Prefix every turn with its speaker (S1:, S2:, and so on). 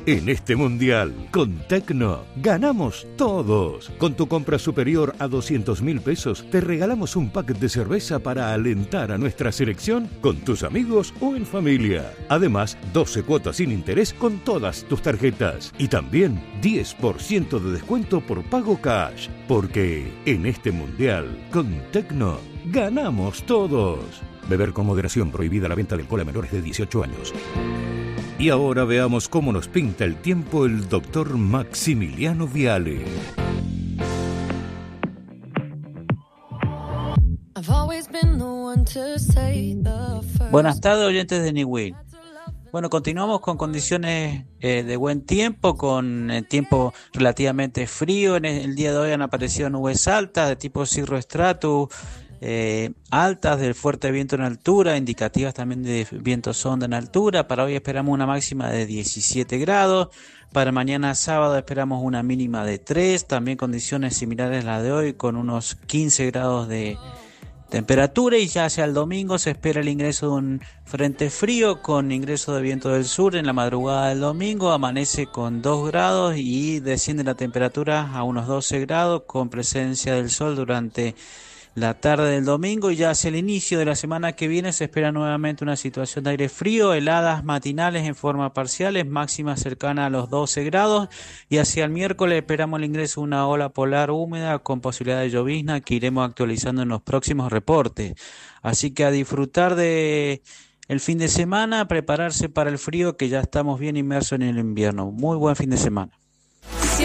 S1: En este mundial, con Tecno, ganamos todos. Con tu compra superior a 200.000 pesos, te regalamos un pack de cerveza para alentar a nuestra selección con tus amigos o en familia. Además, 12 cuotas sin interés con todas tus tarjetas. Y también 10% de descuento por pago cash. Porque en este mundial, con Tecno, ganamos todos. Beber con moderación, prohibida la venta de alcohol a menores de 18 años. Y ahora veamos cómo nos pinta el tiempo el doctor Maximiliano Viale.
S2: Buenas tardes, oyentes de Niwil. Bueno, continuamos con condiciones de buen tiempo, con tiempo relativamente frío. En el día de hoy han aparecido nubes altas de tipo cirroestratus, altas del fuerte viento en altura, indicativas también de viento sonda en altura. Para hoy esperamos una máxima de 17 grados. Para mañana sábado esperamos una mínima de 3. También condiciones similares a las de hoy, con unos 15 grados de temperatura. Y ya hacia el domingo se espera el ingreso de un frente frío con ingreso de viento del sur. En la madrugada del domingo amanece con 2 grados y desciende la temperatura a unos 12 grados con presencia del sol durante la tarde del domingo. Y ya hacia el inicio de la semana que viene se espera nuevamente una situación de aire frío, heladas matinales en forma parciales, máxima cercana a los 12 grados. Y hacia el miércoles esperamos el ingreso de una ola polar húmeda con posibilidad de llovizna que iremos actualizando en los próximos reportes. Así que a disfrutar de el fin de semana, prepararse para el frío, que ya estamos bien inmersos en el invierno. Muy buen fin de semana.